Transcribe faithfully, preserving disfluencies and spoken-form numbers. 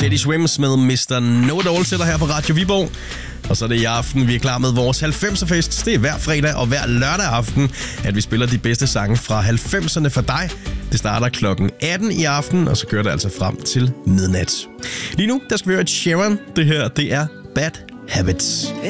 Teddy Swims med mister Know It All til dig her på Radio Viborg. Og så er det i aften, vi er klar med vores halvfemser-fest. Det er hver fredag og hver lørdag aften, at vi spiller de bedste sange fra halvfemserne for dig. Det starter klokken atten i aften, og så kører det altså frem til midnat. Lige nu, der skal vi høre et Sharon. Det her, det er Bad Habits.